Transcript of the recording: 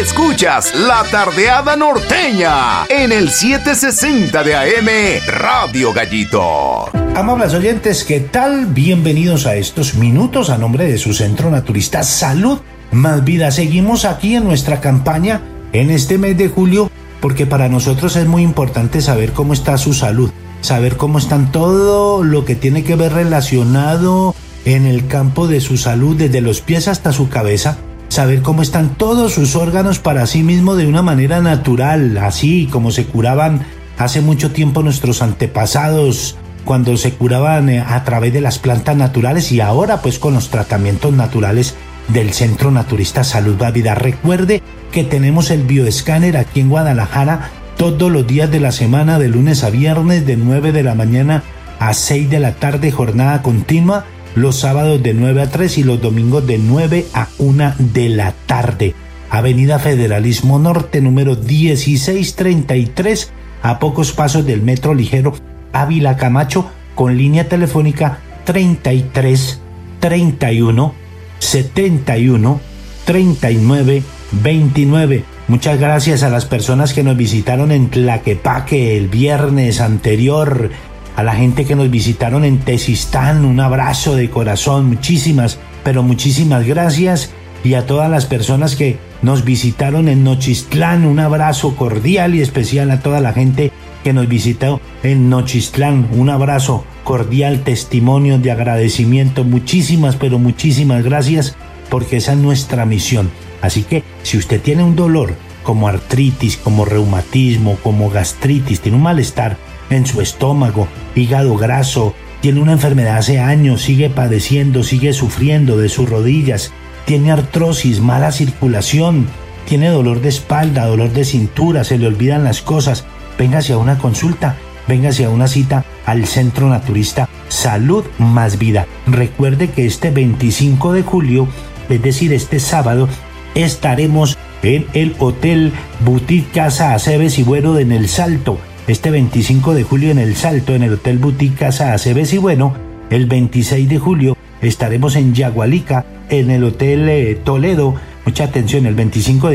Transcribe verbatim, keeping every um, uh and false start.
Escuchas La Tardeada Norteña en el setecientos sesenta de A M Radio Gallito. Amables oyentes, ¿qué tal? Bienvenidos a estos minutos a nombre de su Centro Naturista Salud Más Vida. Seguimos aquí en nuestra campaña en este mes de julio porque para nosotros es muy importante saber cómo está su salud, saber cómo están todo lo que tiene que ver relacionado en el campo de su salud, desde los pies hasta su cabeza, saber cómo están todos sus órganos para sí mismo de una manera natural, así como se curaban hace mucho tiempo nuestros antepasados, cuando se curaban a través de las plantas naturales, y ahora pues con los tratamientos naturales del Centro Naturista Salud Más Vida. Recuerde que tenemos el bioescáner aquí en Guadalajara todos los días de la semana, de lunes a viernes, de nueve de la mañana a seis de la tarde, jornada continua, los sábados de nueve a tres y los domingos de nueve a una de la tarde. Avenida Federalismo Norte, número dieciséis treinta y tres, a pocos pasos del Metro Ligero Ávila Camacho, con línea telefónica treinta y tres treinta y uno setenta y uno treinta y nueve veintinueve. Muchas gracias a las personas que nos visitaron en Tlaquepaque el viernes anterior, a la gente que nos visitaron en Tezistán, un abrazo de corazón, muchísimas, pero muchísimas gracias, y a todas las personas que nos visitaron en Nochistlán, un abrazo cordial y especial a toda la gente que nos visitó en Nochistlán, un abrazo cordial, testimonio de agradecimiento, muchísimas, pero muchísimas gracias, porque esa es nuestra misión. Así que si usted tiene un dolor como artritis, como reumatismo, como gastritis, tiene un malestar en su estómago, hígado graso, tiene una enfermedad hace años, sigue padeciendo, sigue sufriendo de sus rodillas, tiene artrosis, mala circulación, tiene dolor de espalda, dolor de cintura, se le olvidan las cosas, véngase a una consulta, véngase a una cita al Centro Naturista Salud Más Vida. Recuerde que este veinticinco de julio, es decir, este sábado, estaremos en el Hotel Boutique Casa Aceves y Bueno en El Salto. Este veinticinco de julio en El Salto, en el Hotel Boutique Casa Aceves y Bueno. El veintiséis de julio estaremos en Yagualica, en el Hotel eh, Toledo. Mucha atención, el veinticinco de